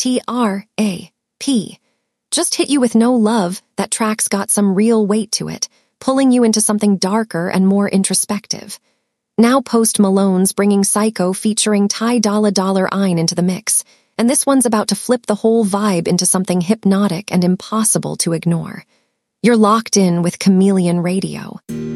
T-R-A-P. Just hit you with no love, that track's got some real weight to it, pulling you into something darker and more introspective. Now Post Malone's bringing Psycho featuring Ty Dolla $ign into the mix, and this one's about to flip the whole vibe into something hypnotic and impossible to ignore. You're locked in with Chameleon Radio.